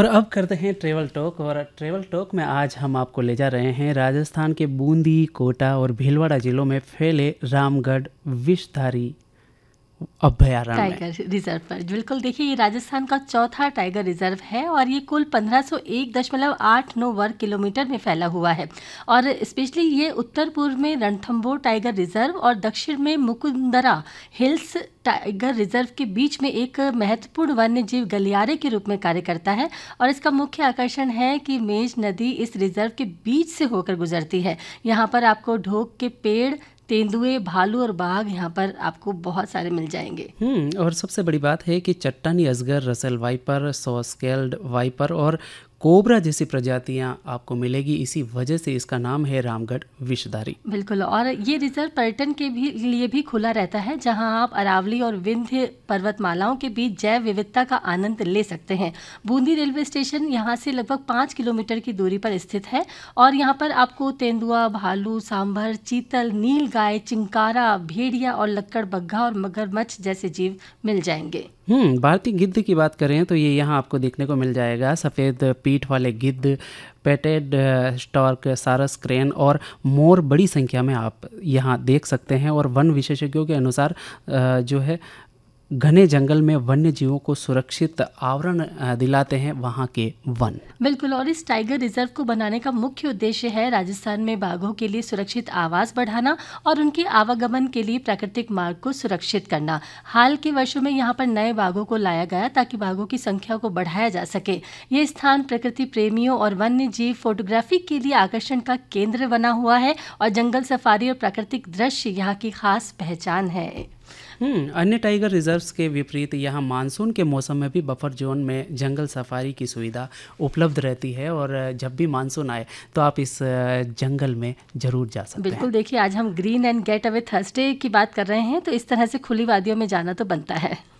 और अब करते हैं ट्रैवल टॉक। और ट्रैवल टॉक में आज हम आपको ले जा रहे हैं राजस्थान के बूंदी, कोटा और भीलवाड़ा जिलों में फैले रामगढ़ विषधारी अभयारण्य में। टाइगर रिजर्व पर बिल्कुल देखिए, ये राजस्थान का चौथा टाइगर रिजर्व है और ये कुल 1501.89 वर्ग किलोमीटर में फैला हुआ है। और स्पेशली ये उत्तर पूर्व में रणथंभौर टाइगर रिजर्व और दक्षिण में मुकुंदरा हिल्स टाइगर रिजर्व के बीच में एक महत्वपूर्ण वन्य जीव गलियारे के रूप में कार्य करता है। और इसका मुख्य आकर्षण है कि मेज नदी इस रिजर्व के बीच से होकर गुजरती है। यहाँ पर आपको ढोक के पेड़, तेंदुए, भालू और बाघ यहाँ पर आपको बहुत सारे मिल जाएंगे। और सबसे बड़ी बात है कि चट्टानी अजगर, रसेल वाइपर, सॉस्केल्ड वाइपर और कोबरा जैसी प्रजातियां आपको मिलेगी। इसी वजह से इसका नाम है रामगढ़ विषधारी। बिल्कुल, और ये रिजर्व पर्यटन के लिए भी खुला रहता है, जहां आप अरावली और विंध्य पर्वतमालाओं के बीच जैव विविधता का आनंद ले सकते हैं। बूंदी रेलवे स्टेशन यहाँ से लगभग 5 किलोमीटर की दूरी पर स्थित है और यहाँ पर आपको तेंदुआ, भालू, सांभर, चीतल, नील गाय, चिंकारा, भेड़िया और लक्कड़बग्घा और मगरमच्छ जैसे जीव मिल जाएंगे। भारतीय गिद्ध की बात करें तो ये यहाँ आपको देखने को मिल जाएगा। सफ़ेद पीठ वाले गिद्ध, पेटेड स्टॉर्क, सारस क्रेन और मोर बड़ी संख्या में आप यहाँ देख सकते हैं। और वन विशेषज्ञों के अनुसार जो है घने जंगल में वन्य जीवों को सुरक्षित आवरण दिलाते हैं वहाँ के वन। बिल्कुल, और इस टाइगर रिजर्व को बनाने का मुख्य उद्देश्य है राजस्थान में बाघों के लिए सुरक्षित आवास बढ़ाना और उनके आवागमन के लिए प्राकृतिक मार्ग को सुरक्षित करना। हाल के वर्षों में यहाँ पर नए बाघों को लाया गया ताकि बाघों की संख्या को बढ़ाया जा सके। ये स्थान प्रकृति प्रेमियों और वन्य जीव फोटोग्राफी के लिए आकर्षण का केंद्र बना हुआ है और जंगल सफारी और प्राकृतिक दृश्य यहाँ की खास पहचान है। अन्य टाइगर रिजर्व्स के विपरीत यहाँ मानसून के मौसम में भी बफर जोन में जंगल सफारी की सुविधा उपलब्ध रहती है। और जब भी मानसून आए तो आप इस जंगल में ज़रूर जा सकते हैं। बिल्कुल देखिए, आज हम green and get away Thursday की बात कर रहे हैं, तो इस तरह से खुली वादियों में जाना तो बनता है।